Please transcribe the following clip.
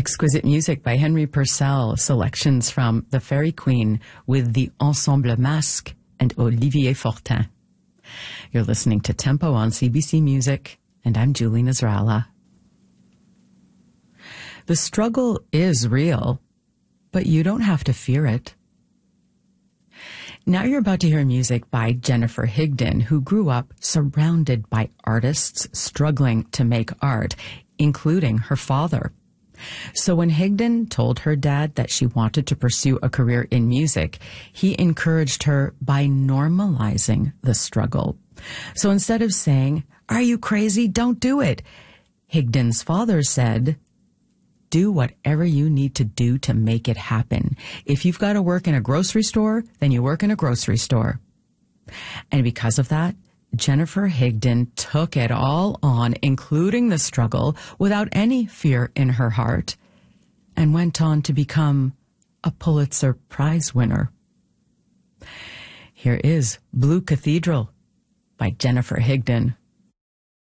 Exquisite music by Henry Purcell, selections from The Fairy Queen with the Ensemble Masque and Olivier Fortin. You're listening to Tempo on CBC Music, and I'm Julie Nasrallah. The struggle is real, but you don't have to fear it. Now you're about to hear music by Jennifer Higdon, who grew up surrounded by artists struggling to make art, including her father. So when Higdon told her dad that she wanted to pursue a career in music, he encouraged her by normalizing the struggle. So instead of saying, "Are you crazy? Don't do it," Higdon's father said, "Do whatever you need to do to make it happen. If you've got to work in a grocery store, then you work in a grocery store." And because of that, Jennifer Higdon took it all on, including the struggle, without any fear in her heart, and went on to become a Pulitzer Prize winner. Here is Blue Cathedral by Jennifer Higdon.